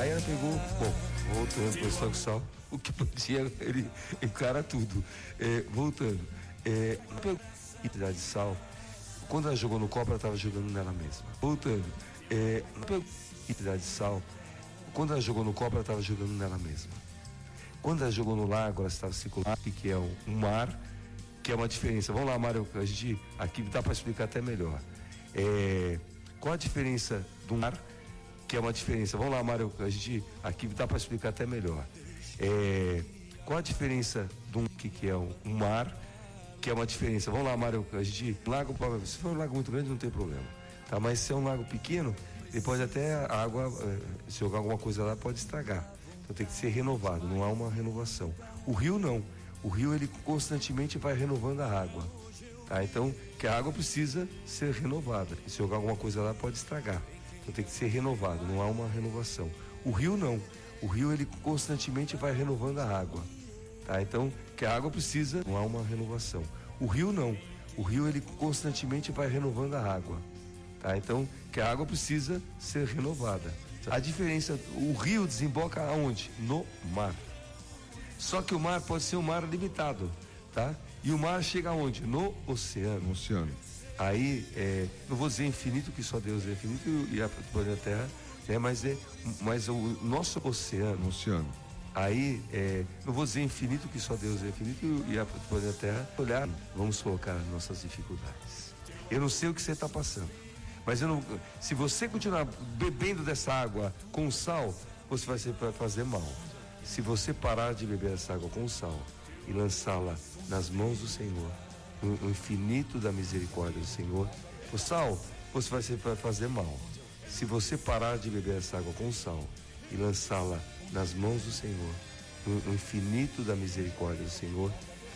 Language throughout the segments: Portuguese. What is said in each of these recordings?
Aí ela pegou, bom, voltando para o estoque sal, o que podia, ele encara tudo. Voltando, pegou quantidade de sal, quando ela jogou no copo, ela estava jogando nela mesma. Voltando, pegou quantidade de sal, quando ela jogou no copo, ela estava jogando nela mesma. Quando ela jogou no lago, ela estava circulando, que é um mar, que é uma diferença. Vamos lá, Mário, a gente, aqui dá para explicar até melhor. Qual a diferença do mar, que é uma diferença? Vamos lá, Mário, a gente, aqui dá para explicar até melhor. Qual a diferença do que é um mar, que é uma diferença? Vamos lá, Mário, a gente, lago, se for um lago muito grande não tem problema, tá? Mas se é um lago pequeno, ele pode até a água, se jogar alguma coisa lá, pode estragar. Então tem que ser renovado, não há uma renovação. O rio não. O rio, ele constantemente vai renovando a água, tá? Então, que a água precisa ser renovada. Se jogar alguma coisa lá, pode estragar. Então tem que ser renovado, não há uma renovação. O rio não. O rio, ele constantemente vai renovando a água, tá? Então, que a água precisa, não há uma renovação. O rio não. O rio, ele constantemente vai renovando a água, tá? Então, que a água precisa ser renovada. A diferença, o rio desemboca aonde? No mar. Só que o mar pode ser um mar limitado, tá? E o mar chega aonde? No oceano. No oceano. Aí, não vou dizer infinito, que só Deus é infinito e a planeta Terra, né? Mas o nosso oceano. No oceano. Aí, não vou dizer infinito, que só Deus é infinito e a planeta Terra. Olhar, vamos colocar nossas dificuldades. Eu não sei o que você está passando, mas se você continuar bebendo dessa água com sal, você vai fazer mal. Se você parar de beber essa água com sal e lançá-la nas mãos do Senhor, no infinito da misericórdia do Senhor, o sal, você vai fazer mal. Se você parar de beber essa água com sal e lançá-la nas mãos do Senhor, no infinito da misericórdia do Senhor,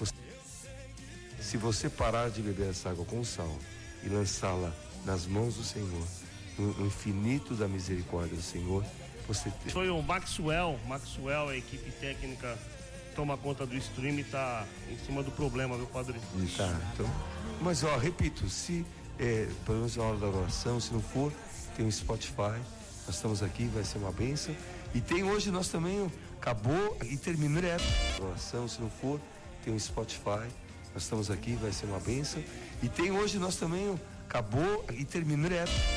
se você parar de beber essa água com sal e lançá-la nas mãos do Senhor, no infinito da misericórdia do Senhor, você tem. Foi o Maxwell, a equipe técnica toma conta do stream e tá em cima do problema, viu, padre? Isso. Tá, então, mas repito, se pelo menos na hora da oração, se não for, tem o Spotify, nós estamos aqui, vai ser uma bênção. E tem hoje nós também, acabou e terminou a oração, se não for, tem o Spotify, nós estamos aqui, vai ser uma bênção. E tem hoje nós também, acabou e terminou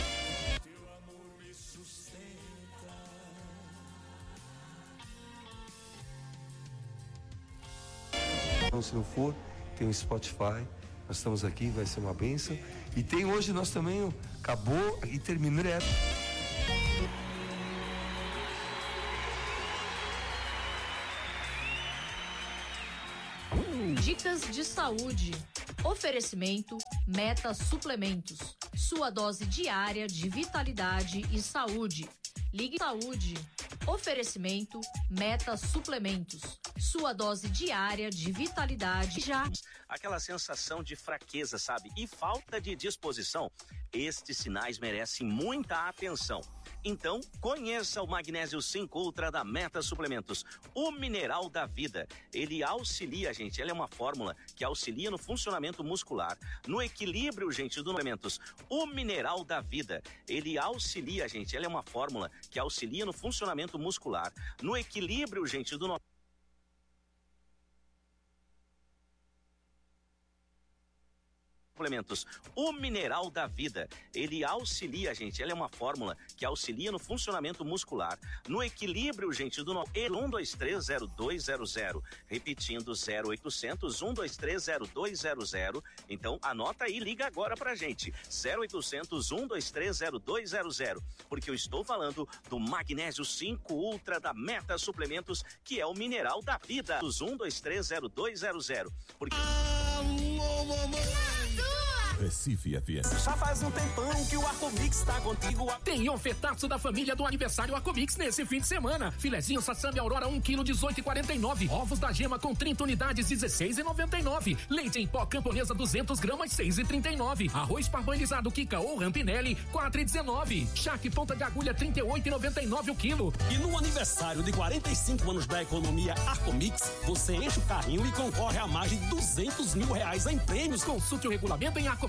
se não for, tem o Spotify, nós estamos aqui, vai ser uma bênção. E tem hoje nós também, acabou e terminou Dicas de saúde. Oferecimento Meta Suplementos. Sua dose diária de vitalidade e saúde. Ligue Saúde. Oferecimento Meta Suplementos. Sua dose diária de vitalidade já. Aquela sensação de fraqueza, sabe? E falta de disposição. Estes sinais merecem muita atenção. Então, conheça o Magnésio 5 Ultra da Meta Suplementos, o mineral da vida. Ele auxilia, gente, ele é uma fórmula que auxilia no funcionamento muscular, no equilíbrio, gente, dos suplementos. O mineral da vida, ele auxilia, gente, ele é uma fórmula que auxilia no funcionamento muscular, no equilíbrio, gente, do suplementos. O mineral da vida, ele auxilia, gente, ele é uma fórmula que auxilia no funcionamento muscular, no equilíbrio, gente, do 1230200, repetindo 0800 1230200. Então anota aí, liga agora pra gente, 0800 1230200, porque eu estou falando do Magnésio 5 Ultra da Meta Suplementos, que é o mineral da vida, dos 1230200, porque Recife FM. Já faz um tempão que o Arcomix tá contigo. Tem ofertaço da família do aniversário Arcomix nesse fim de semana. Filezinho Sassami Aurora 1 kg 18,49. Ovos da Gema com 30 unidades 16,99. Leite em pó Camponesa 200 gramas 6,39. Arroz parboilizado Kika ou Rampinelli 4,19. Charque ponta de agulha 38,99 o quilo. E no aniversário de 45 anos da economia Arcomix, você enche o carrinho e concorre a mais de R$200 mil em prêmios. Consulte o regulamento em Arcomix.